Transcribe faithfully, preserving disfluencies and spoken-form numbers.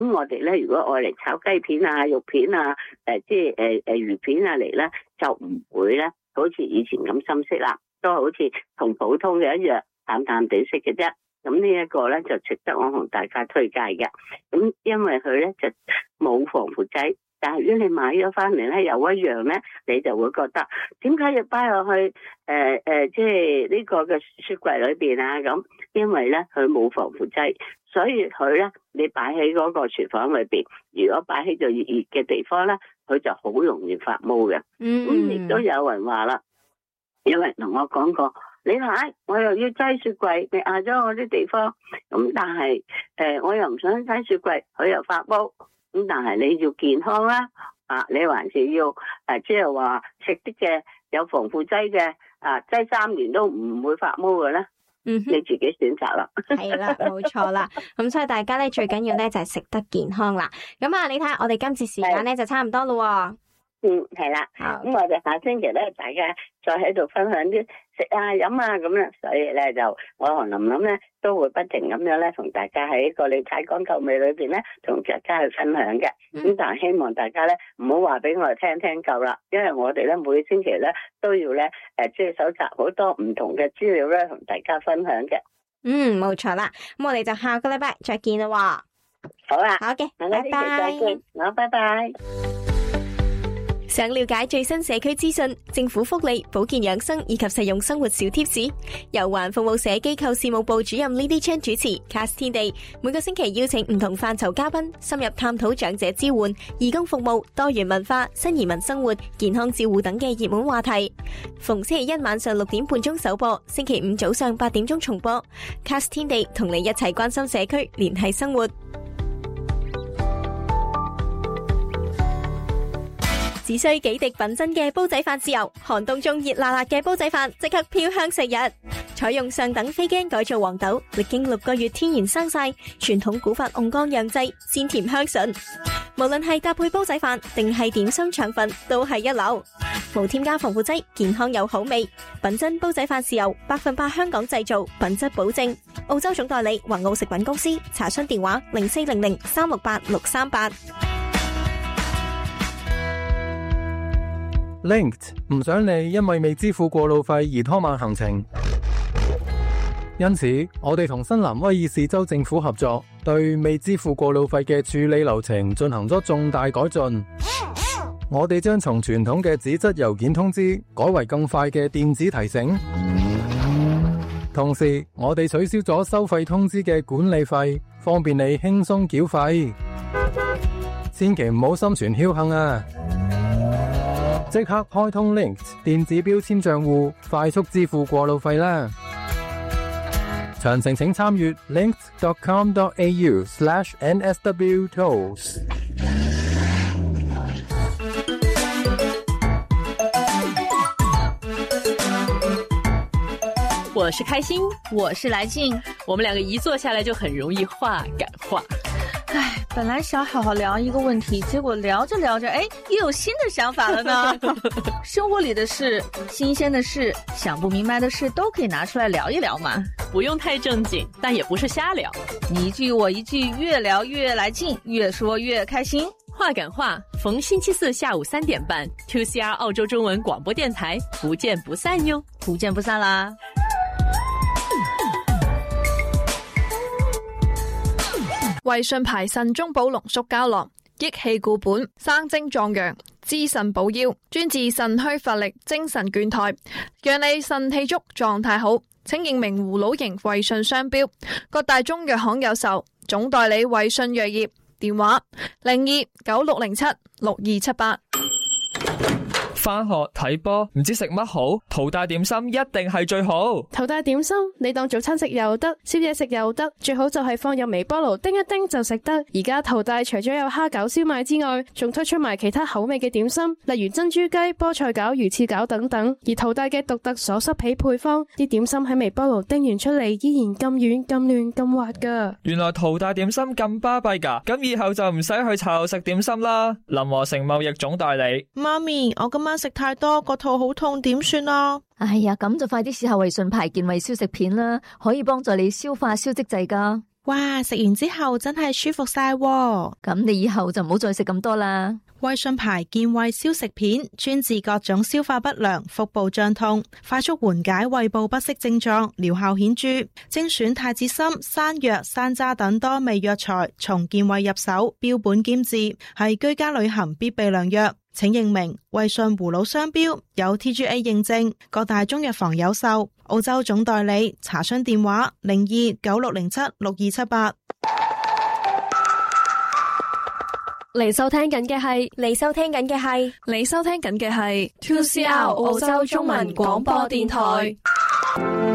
咁我哋咧如果愛嚟炒雞片啊、肉片啊、誒即係誒誒魚片啊嚟咧，就唔會咧好似以前咁深色啦，都好似同普通嘅一樣淡淡地色嘅啫。咁呢一個咧就值得我同大家推介嘅。咁因為佢咧就冇防腐劑。但係如果你買咗翻嚟咧，又一樣咧，你就會覺得點解要擺落去誒誒、呃呃，即係呢個嘅雪櫃裏邊啊？咁因為咧佢冇防腐劑，所以佢咧你擺喺嗰個廚房裏邊，如果擺喺度熱熱嘅地方咧，佢就好容易發毛嘅。 嗯， 咁亦都有人話啦，有人同我講過，你睇我又要擠雪櫃，你壓咗我啲地方，咁但係誒、呃、我又唔想擠雪櫃，佢又發毛。咁但係你要健康啦，啊，你還是要誒，即係話食啲嘅有防腐劑嘅，啊，擠三年都唔會發毛嘅咧，嗯，你自己選擇啦。 係啦，冇錯啦。咁所以大家咧最緊要咧就係食得健康啦。咁啊，你睇下我哋今次時間咧就差唔多咯。 嗯，係啦。咁我哋下星期咧，大家再喺度分享啲食啊、飲啊咁樣，所以咧就我同琳琳咧都會不停咁樣咧，同大家喺一個你睇講究味裏邊咧，同大家去分享嘅。咁、嗯、但係希望大家咧唔好話俾我哋聽聽夠啦，因為我哋咧每星期咧都要咧誒，即係搜集好多唔同嘅資料咧，同大家分享嘅。 嗯，冇錯啦。咁我哋就下個禮拜再見啦。 好啦， 好嘅， 拜拜。好，拜拜。 想了解最新社區資訊、政府福利、保健養生以及實用生活小貼士，由環服務社機構事務部主任 Lily Chan 主持 Cast 天地，每個星期邀請唔同範疇嘉賓，深入探討長者支援、義工服務、多元文化、新移民生活、健康照護等嘅熱門話題。逢星期一晚上六點半鐘首播，星期五早上八點鐘重播。Cast 天地同你一齊關心社區，聯繫生活。只需幾滴品珍嘅煲仔飯豉油，寒冬中熱辣辣嘅煲仔飯即刻飄香食日。採用上等非驚改造黃豆，歷經六個月天然生曬，傳統古法甕缸釀製，鮮甜香醇。無論係搭配煲仔飯定係點心腸粉，都係一流。無添加防腐劑，健康有好味。品珍煲仔飯豉油，百分百香港製造，品質保證。澳洲總代理宏澳食品公司，查詢電話零四零零三六八六三八。 Linked 唔想你因為未支付過路費而拖慢行程，因此我哋同新南威爾士州政府合作，對未支付過路費嘅處理流程進行咗重大改進。我哋將從傳統嘅紙質郵件通知改為更快嘅電子提醒，同時我哋取消咗收費通知嘅管理費，方便你輕鬆繳費。千祈唔好心存僥倖啊！即刻開通 Linked 電子標籤賬戶，快速支付過路費啦！詳情請參閱 linked dot com dot a u slash n s w tolls。 我是開心，我是來靜，我們兩個一坐下來就很容易話趕話。 唉，本來想好好聊一個問題，結果聊着聊着，哎，又有新的想法了呢。生活裡的事，新鮮的事，想不明白的事，都可以拿出來聊一聊嘛。 不用太正經，但也不是瞎聊。 你一句我一句，越聊越來勁，越說越開心。 話趕話，逢星期四下午三點半 ，two C R 澳洲中文廣播電台，不見不散喲， 不見不散啦。 衛信牌腎中寶濃縮膠囊，益氣固本，生精壯陽，滋腎補腰，專治腎虛乏力、精神倦怠，讓你腎氣足，狀態好。請認明葫蘆形衛信商標，各大中藥行有售，總代理衛信藥業，電話零二九六零七六二七八。 返學睇波唔知食乜好，淘大點心一定係最好。 淘大點心你當早餐食又得，宵夜食又得，最好就係放入微波爐叮一叮就食得。而家淘大除咗有蝦餃燒賣之外，仲推出埋其他口味嘅點心，例如珍珠雞、菠菜餃、魚翅餃等等。而淘大嘅獨特鎖濕皮配方，啲點心喺微波爐叮完出嚟依然咁軟、咁嫩、咁滑噶。 原來淘大點心咁巴閉噶，咁以後就唔使去茶樓食點心啦。林和成貿易總代理。 媽咪，我今晚食太多，個肚好痛，點算啊？ 哎呀，咁就快啲試下衛信牌健胃消食片啦，可以幫助你消化消積滯噶。 哇，食完之後真係舒服晒喎。 咁你以後就唔好再食咁多啦。 威信牌健胃消食片，專治各種消化不良、腹部脹痛，快速緩解胃部不適症狀，療效顯著。精選太子參、山藥、山楂等多味藥材，從健胃入手，標本兼治，係居家旅行必備良藥。請認明威信葫蘆商標，有 T G A 認證，各大中藥房有售。澳洲總代理，查詢電話零二九六零七六二七八。 嚟收聽緊嘅係， 嚟收聽緊嘅係， 你收聽緊嘅係 two C R 澳洲中文廣播電台。